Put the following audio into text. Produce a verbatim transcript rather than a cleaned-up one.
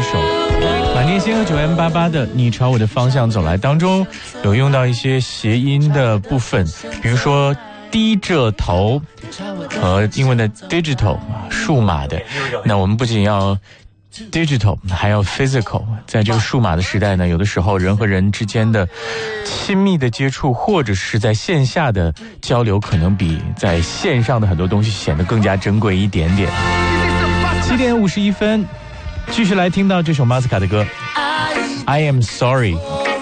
首马念先和九 M 八八的《你朝我的方向走来》当中，有用到一些谐音的部分，比如说低着头和英文的 digital 数码的。那我们不仅要 digital 还要 physical， 在这个数码的时代呢，有的时候人和人之间的亲密的接触，或者是在线下的交流，可能比在线上的很多东西显得更加珍贵一点点。七点五十一分，继续来听到这首马斯卡的歌 I am sorry。